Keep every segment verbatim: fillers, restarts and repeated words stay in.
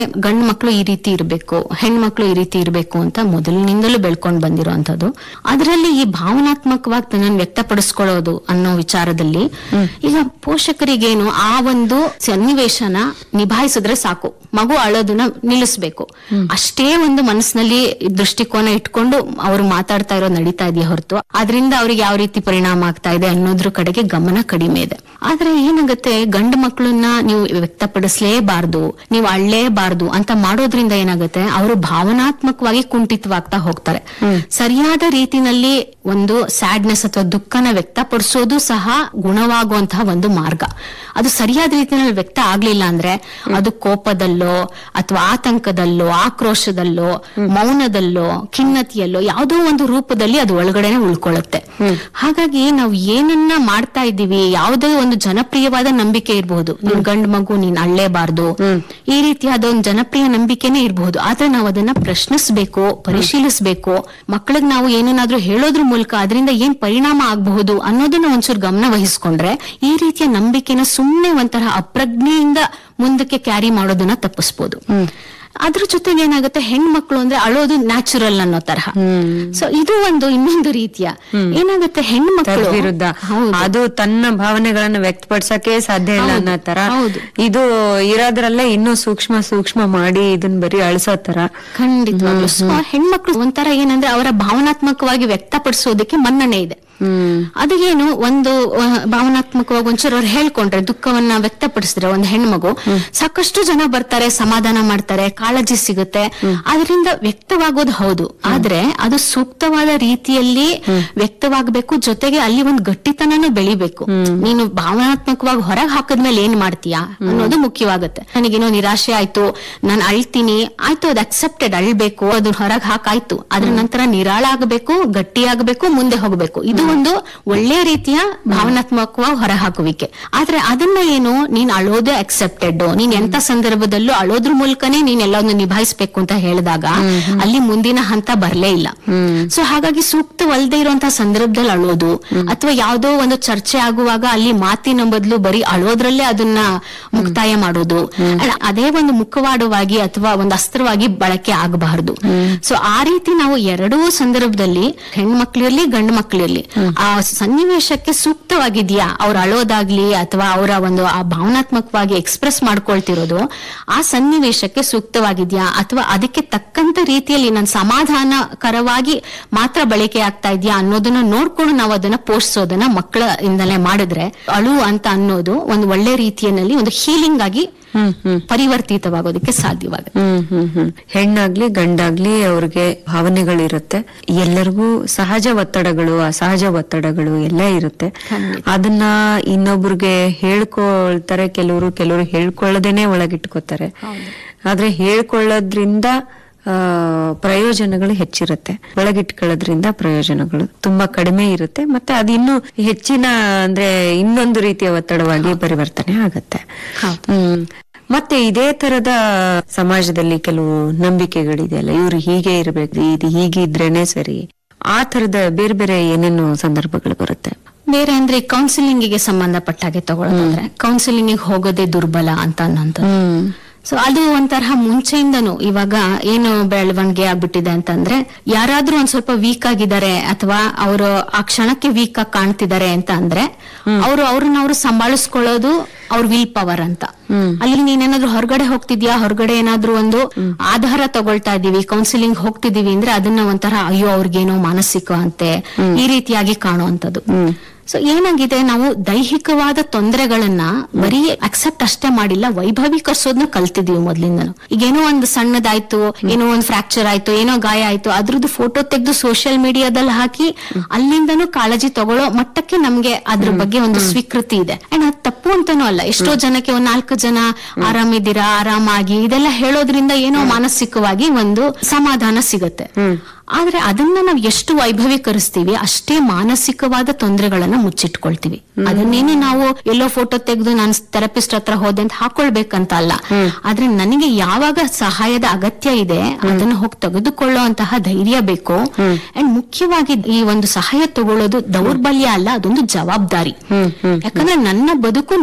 ಗಂಡು ಮಕ್ಳು ಈ ರೀತಿ ಇರ್ಬೇಕು, ಹೆಣ್ಮಕ್ಳು ಈ ರೀತಿ ಇರ್ಬೇಕು ಅಂತ ಮೊದಲಿನಿಂದಲೂ ಬೆಳ್ಕೊಂಡ್ ಬಂದಿರೋಂಥದ್ದು. ಅದರಲ್ಲಿ ಈ ಭಾವನಾತ್ಮಕವಾಗಿ ತನ್ನನ್ನು ವ್ಯಕ್ತಪಡಿಸ್ಕೊಳ್ಳೋದು ಅನ್ನೋ ವಿಚಾರದಲ್ಲಿ ಈಗ ಪೋಷಕರಿಗೇನು ಆ ಒಂದು ಸನ್ನಿವೇಶನ ನಿಭಾಯಿಸಿದ್ರೆ ಸಾಕು, ಮಗು ಅಳೋದನ್ನ ನಿಲ್ಲಿಸ್ಬೇಕು ಅಷ್ಟೇ ಒಂದು ಮನಸ್ಸಿನಲ್ಲಿ ದೃಷ್ಟಿಕೋನ ಇಟ್ಕೊಂಡು ಅವ್ರು ಮಾತಾಡ್ತಾ ಇರೋ ನಡೀತಾ ಇದೆಯಾ ಹೊರತು ಅದರಿಂದ ಅವ್ರಿಗೆ ಯಾವ ರೀತಿ ಪರಿಣಾಮ ಆಗ್ತಾ ಇದೆ ಅನ್ನೋದ್ರ ಕಡೆಗೆ ಗಮನ ಕಡಿಮೆ ಇದೆ. ಆದ್ರೆ ಏನಾಗುತ್ತೆ, ಗಂಡು ಮಕ್ಕಳನ್ನ ನೀವು ವ್ಯಕ್ತಪಡಿಸಲೇಬಾರ್ದು, ನೀವು ಅಳ್ಳೇಬಾರ್ದು ಅಂತ ಮಾಡೋದ್ರಿಂದ ಏನಾಗುತ್ತೆ, ಅವರು ಭಾವನಾತ್ಮಕವಾಗಿ ಕುಂಠಿತವಾಗ್ತಾ ಹೋಗ್ತಾರೆ. ಸರಿಯಾದ ರೀತಿನಲ್ಲಿ ಒಂದು ಸ್ಯಾಡ್ನೆಸ್ ಅಥವಾ ದುಃಖನ ವ್ಯಕ್ತಪಡಿಸೋದು ಸಹ ಗುಣವಾಗುವಂತಹ ಒಂದು ಮಾರ್ಗ. ಅದು ಸರಿಯಾದ ರೀತಿಯಲ್ಲಿ ವ್ಯಕ್ತ ಆಗ್ಲಿಲ್ಲ ಅಂದ್ರೆ ಅದು ಕೋಪದಲ್ಲೋ ಅಥವಾ ಆತಂಕದಲ್ಲೋ ಆಕ್ರೋಶದಲ್ಲೋ ಮೌನದಲ್ಲೋ ಖಿನ್ನತೆಯಲ್ಲೋ ಯಾವುದೋ ಒಂದು ರೂಪದಲ್ಲಿ ಅದು ಒಳಗಡೆನೆ ಉಳ್ಕೊಳ್ಳುತ್ತೆ. ಹಾಗಾಗಿ ನಾವು ಏನನ್ನ ಮಾಡ್ತಾ ಇದ್ದೀವಿ, ಯಾವುದೇ ಒಂದು ಜನಪ್ರಿಯವಾದ ನಂಬಿಕೆ ಇರಬಹುದು, ನೀನ್ ಗಂಡು ಮಗು ನೀನ್ ಅಳ್ಳೇಬಾರ್ದು, ಈ ರೀತಿಯಾದ ಒಂದು ಜನಪ್ರಿಯ ನಂಬಿಕೆನೇ ಇರಬಹುದು. ಆದ್ರೆ ನಾವು ಅದನ್ನ ಪ್ರಶ್ನಿಸ್ಬೇಕು, ಪರಿಶೀಲಿಸಬೇಕು. ಮಕ್ಕಳಿಗೆ ನಾವು ಏನನ್ನಾದ್ರೂ ಹೇಳೋದ್ರ ಮೂಲಕ ಅದರಿಂದ ಏನ್ ಪರಿಣಾಮ ಆಗಬಹುದು ಅನ್ನೋದನ್ನ ಒಂಚೂರು ಗಮನ ವಹಿಸ್ಕೊಂಡ್ರೆ ಈ ರೀತಿಯ ನಂಬಿಕೆನ ಸುಮ್ನೆ ಒಂಥರ ಅಪ್ರಜ್ಞೆಯಿಂದ ಮುಂದಕ್ಕೆ ಕ್ಯಾರಿ ಮಾಡೋದನ್ನ ತಪ್ಪಿಸ್ಬೋದು. ಅದ್ರ ಜೊತೆಗೆ ಏನಾಗುತ್ತೆ, ಹೆಣ್ಮಕ್ಳು ಅಂದ್ರೆ ಅಳೋದು ನ್ಯಾಚುರಲ್ ಅನ್ನೋ ತರಹ. ಸೊ ಇದು ಒಂದು ಇನ್ನೊಂದು ರೀತಿಯ ಏನಾಗುತ್ತೆ, ಹೆಣ್ಮಕ್ಳು ವಿರುದ್ಧ ಅದು ತನ್ನ ಭಾವನೆಗಳನ್ನ ವ್ಯಕ್ತಪಡಿಸಕ್ಕೆ ಸಾಧ್ಯ ಇಲ್ಲ ಅನ್ನೋ ತರ, ಇದು ಇರೋದ್ರಲ್ಲೇ ಇನ್ನೂ ಸೂಕ್ಷ್ಮ ಸೂಕ್ಷ್ಮ ಮಾಡಿ ಇದನ್ನ ಬರೀ ಅಳಿಸೋ ತರ. ಖಂಡಿತವಾಗ್ಲು. ಸೊ ಹೆಣ್ಮಕ್ಳು ಒಂಥರ ಏನಂದ್ರೆ ಅವರ ಭಾವನಾತ್ಮಕವಾಗಿ ವ್ಯಕ್ತಪಡಿಸೋದಕ್ಕೆ ಮನ್ನಣೆ ಇದೆ. ಅದೇನು ಒಂದು ಭಾವನಾತ್ಮಕವಾಗಿ ಒಂಚೂರು ಅವ್ರು ಹೇಳ್ಕೊಂಡ್ರೆ, ದುಃಖವನ್ನ ವ್ಯಕ್ತಪಡಿಸಿದ್ರೆ ಒಂದು ಹೆಣ್ಮಗು ಸಾಕಷ್ಟು ಜನ ಬರ್ತಾರೆ, ಸಮಾಧಾನ ಮಾಡ್ತಾರೆ, ಕಾಳಜಿ ಸಿಗುತ್ತೆ, ಅದರಿಂದ ವ್ಯಕ್ತವಾಗೋದು ಹೌದು. ಆದ್ರೆ ಅದು ಸೂಕ್ತವಾದ ರೀತಿಯಲ್ಲಿ ವ್ಯಕ್ತವಾಗಬೇಕು, ಜೊತೆಗೆ ಅಲ್ಲಿ ಒಂದು ಗಟ್ಟಿತನನೂ ಬೆಳಿಬೇಕು. ನೀನು ಭಾವನಾತ್ಮಕವಾಗಿ ಹೊರಗೆ ಹಾಕದ್ಮೇಲೆ ಏನ್ ಮಾಡ್ತೀಯಾ ಅನ್ನೋದು ಮುಖ್ಯವಾಗುತ್ತೆ. ನನಗೇನೋ ನಿರಾಶೆ ಆಯ್ತು, ನಾನು ಅಳ್ತೀನಿ, ಆಯ್ತು ಅದು ಅಕ್ಸೆಪ್ಟೆಡ್, ಅಳ್ಬೇಕು, ಅದು ಹೊರಗೆ ಹಾಕಾಯ್ತು, ಅದ್ರ ನಂತರ ನಿರಾಳ ಆಗಬೇಕು, ಗಟ್ಟಿಯಾಗಬೇಕು, ಮುಂದೆ ಹೋಗ್ಬೇಕು. ಇದು ಒಂದು ಒಳ್ಳೆ ರೀತಿಯ ಭಾವನಾತ್ಮಕವಾಗಿ ಹೊರಹಾಕುವಿಕೆ. ಆದ್ರೆ ಅದನ್ನ ಏನು, ನೀನ್ ಅಳೋದೇ ಅಕ್ಸೆಪ್ಟೆಡ್, ನೀನ್ ಎಂತ ಸಂದರ್ಭದಲ್ಲೂ ಅಳೋದ್ರ ಮೂಲಕನೇ ನೀನ್ ಎಲ್ಲವನ್ನು ನಿಭಾಯಿಸ್ಬೇಕು ಅಂತ ಹೇಳಿದಾಗ ಅಲ್ಲಿ ಮುಂದಿನ ಹಂತ ಬರ್ಲೇ ಇಲ್ಲ. ಸೊ ಹಾಗಾಗಿ ಸೂಕ್ತವಲ್ಲದೆ ಇರುವಂತಹ ಸಂದರ್ಭದಲ್ಲಿ ಅಳೋದು ಅಥವಾ ಯಾವುದೋ ಒಂದು ಚರ್ಚೆ ಆಗುವಾಗ ಅಲ್ಲಿ ಮಾತಿನ ಬದಲು ಬರೀ ಅಳೋದ್ರಲ್ಲೇ ಅದನ್ನ ಮುಕ್ತಾಯ ಮಾಡೋದು, ಅದೇ ಒಂದು ಮುಖವಾಡವಾಗಿ ಅಥವಾ ಒಂದು ಅಸ್ತ್ರವಾಗಿ ಬಳಕೆ ಆಗಬಾರದು. ಸೊ ಆ ರೀತಿ ನಾವು ಎರಡೂ ಸಂದರ್ಭದಲ್ಲಿ ಹೆಣ್ಮಕ್ಳಿರ್ಲಿ ಗಂಡು ಮಕ್ಳಿರ್ಲಿ ಆ ಸನ್ನಿವೇಶಕ್ಕೆ ಸೂಕ್ತವಾಗಿದ್ಯಾ, ಅವ್ರು ಅಳೋದಾಗ್ಲಿ ಅಥವಾ ಅವರ ಒಂದು ಆ ಭಾವನಾತ್ಮಕವಾಗಿ ಎಕ್ಸ್ಪ್ರೆಸ್ ಮಾಡ್ಕೊಳ್ತಿರೋದು ಆ ಸನ್ನಿವೇಶಕ್ಕೆ ಸೂಕ್ತವಾಗಿದ್ಯಾ ಅಥವಾ ಅದಕ್ಕೆ ತಕ್ಕಂತ ರೀತಿಯಲ್ಲಿ ನಾನು ಸಮಾಧಾನಕರವಾಗಿ ಮಾತ್ರ ಬಳಕೆ ಆಗ್ತಾ ಇದೆಯಾ ಅನ್ನೋದನ್ನ ನೋಡ್ಕೊಂಡು ನಾವು ಅದನ್ನ ಪೋಷಿಸೋದನ್ನ ಮಕ್ಕಳ ಇಂದಲೇ ಮಾಡಿದ್ರೆ ಅಳು ಅಂತ ಅನ್ನೋದು ಒಂದು ಒಳ್ಳೆ ರೀತಿಯಲ್ಲಿ ಒಂದು ಹೀಲಿಂಗ್ ಆಗಿ ಪರಿವರ್ತಿತವಾಗೋದಕ್ಕೆ ಸಾಧ್ಯವಾಗುತ್ತೆ. ಹ್ಮ್ ಹ್ಮ್ ಹ್ಮ್ ಹೆಣ್ಣಾಗ್ಲಿ ಗಂಡಾಗ್ಲಿ ಅವ್ರಿಗೆ ಭಾವನೆಗಳಿರುತ್ತೆ, ಎಲ್ಲರಿಗೂ ಸಹಜ ಒತ್ತಡಗಳು ಅಸಹಜ ಒತ್ತಡಗಳು ಎಲ್ಲ ಇರುತ್ತೆ. ಅದನ್ನ ಇನ್ನೊಬ್ರಿಗೆ ಹೇಳ್ಕೊಳ್ತಾರೆ, ಕೆಲವರು ಕೆಲವರು ಹೇಳ್ಕೊಳ್ಳದೇನೆ ಒಳಗಿಟ್ಕೋತಾರೆ. ಆದ್ರೆ ಹೇಳ್ಕೊಳ್ಳೋದ್ರಿಂದ ಆ ಪ್ರಯೋಜನಗಳು ಹೆಚ್ಚಿರುತ್ತೆ, ಒಳಗಿಟ್ಕೊಳ್ಳೋದ್ರಿಂದ ಪ್ರಯೋಜನಗಳು ತುಂಬಾ ಕಡಿಮೆ ಇರುತ್ತೆ. ಮತ್ತೆ ಅದು ಇನ್ನೂ ಹೆಚ್ಚಿನ ಅಂದ್ರೆ ಇನ್ನೊಂದು ರೀತಿಯ ಒತ್ತಡವಾಗಿ ಪರಿವರ್ತನೆ ಆಗತ್ತೆ. ಹ್ಮ್ ಮತ್ತೆ ಇದೇ ತರದ ಸಮಾಜದಲ್ಲಿ ಕೆಲವು ನಂಬಿಕೆಗಳಿದೆಯಲ್ಲ, ಇವ್ರು ಹೀಗೆ ಇರ್ಬೇಕು, ಇದು ಹೀಗಿದ್ರೇನೆ ಸರಿ, ಆ ತರದ ಬೇರೆ ಬೇರೆ ಏನೇನು ಸಂದರ್ಭಗಳು ಬರುತ್ತೆ. ಬೇರೆ ಅಂದ್ರೆ ಕೌನ್ಸಿಲಿಂಗ್ ಗೆ ಸಂಬಂಧಪಟ್ಟ ಹಾಗೆ ತಗೊಳ್ಳೋದಾದ್ರೆ ಕೌನ್ಸಿಲಿಂಗ್ ಹೋಗೋದೇ ದುರ್ಬಲ ಅಂತ ಅನ್ನೋದು. ಸೊ ಅದು ಒಂಥರ ಮುಂಚೆಯಿಂದನು ಇವಾಗ ಏನು ಬೆಳವಣಿಗೆ ಆಗ್ಬಿಟ್ಟಿದೆ ಅಂತಂದ್ರೆ, ಯಾರಾದ್ರೂ ಒಂದ್ ಸ್ವಲ್ಪ ವೀಕ್ ಆಗಿದ್ದಾರೆ ಅಥವಾ ಅವರು ಆ ಕ್ಷಣಕ್ಕೆ ವೀಕ್ ಆಗಿ ಕಾಣ್ತಿದ್ದಾರೆ ಅಂತ ಅಂದ್ರೆ ಅವರು ಅವ್ರನ್ನ ಅವ್ರು ಸಂಭಾಳಿಸ್ಕೊಳ್ಳೋದು ಅವ್ರ ವಿಲ್ ಪವರ್ ಅಂತ. ಅಲ್ಲಿ ನೀನೇನಾದ್ರೂ ಹೊರಗಡೆ ಹೋಗ್ತಿದ್ಯಾ, ಹೊರಗಡೆ ಏನಾದ್ರೂ ಒಂದು ಆಧಾರ ತಗೊಳ್ತಾ ಇದೀವಿ, ಕೌನ್ಸಿಲಿಂಗ್ ಹೋಗ್ತಿದೀವಿ ಅಂದ್ರೆ ಅದನ್ನ ಒಂಥರ ಅಯ್ಯೋ ಅವ್ರಿಗೇನೋ ಮಾನಸಿಕ ಅಂತೆ ಈ ರೀತಿಯಾಗಿ ಕಾಣುವಂಥದ್ದು. ಸೊ ಏನಾಗಿದೆ, ನಾವು ದೈಹಿಕವಾದ ತೊಂದರೆಗಳನ್ನ ಬರೀ ಅಕ್ಸೆಪ್ಟ್ ಅಷ್ಟೇ ಮಾಡಿಲ್ಲ, ವೈಭವೀಕರಿಸೋದನ್ನ ಕಲ್ತಿದೀವಿ ಮೊದ್ಲಿಂದನು. ಈಗೇನೋ ಒಂದು ಸಣ್ಣದಾಯ್ತು, ಏನೋ ಒಂದು ಫ್ರಾಕ್ಚರ್ ಆಯ್ತು, ಏನೋ ಗಾಯ ಆಯ್ತು, ಅದ್ರದ್ದು ಫೋಟೋ ತೆಗೆದು ಸೋಷಿಯಲ್ ಮೀಡಿಯಾದಲ್ಲಿ ಹಾಕಿ ಅಲ್ಲಿಂದನೂ ಕಾಳಜಿ ತಗೊಳ್ಳೋ ಮಟ್ಟಕ್ಕೆ ನಮ್ಗೆ ಅದ್ರ ಬಗ್ಗೆ ಒಂದು ಸ್ವೀಕೃತಿ ಇದೆ. ಅಂಡ್ ಅದು ತಪ್ಪು ಅಂತಾನೂ ಅಲ್ಲ. ಎಷ್ಟೋ ಜನಕ್ಕೆ ಒಂದ್ ನಾಲ್ಕು ಜನ ಆರಾಮಿದ್ದೀರಾ, ಆರಾಮಾಗಿ ಇದೆಲ್ಲ ಹೇಳೋದ್ರಿಂದ ಏನೋ ಮಾನಸಿಕವಾಗಿ ಒಂದು ಸಮಾಧಾನ ಸಿಗತ್ತೆ. ಆದ್ರೆ ಅದನ್ನ ನಾವು ಎಷ್ಟು ವೈಭವೀಕರಿಸ್ತೀವಿ ಅಷ್ಟೇ ಮಾನಸಿಕವಾದ ತೊಂದರೆಗಳನ್ನ ಮುಚ್ಚಿಟ್ಕೊಳ್ತೀವಿ. ಅದನ್ನೇನೆ ನಾವು ಎಲ್ಲೋ ಫೋಟೋ ತೆಗೆದು ನಾನು ಥೆರಪಿಸ್ಟ್ ಹತ್ರ ಹೋದೆ ಅಂತ ಹಾಕೊಳ್ಬೇಕಂತ ಅಲ್ಲ. ಆದ್ರೆ ನನಗೆ ಯಾವಾಗ ಸಹಾಯದ ಅಗತ್ಯ ಇದೆ ಅದನ್ನ ಹೋಗಿ ತೆಗೆದುಕೊಳ್ಳೋ ಅಂತಹ ಧೈರ್ಯ ಬೇಕು. ಅಂಡ್ ಮುಖ್ಯವಾಗಿ ಈ ಒಂದು ಸಹಾಯ ತಗೊಳ್ಳೋದು ದೌರ್ಬಲ್ಯ ಅಲ್ಲ, ಅದೊಂದು ಜವಾಬ್ದಾರಿ. ಯಾಕಂದ್ರೆ ನನ್ನ ಬದುಕು ನನ್ನ ಜವಾಬ್ದಾರಿ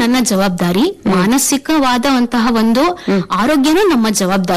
ಜವಾಬ್ದಾರಿ, ಮಾನಸಿಕವಾದಂತಹ ಒಂದು ಆರೋಗ್ಯನೂ ನಮ್ಮ ಜವಾಬ್ದಾರಿ.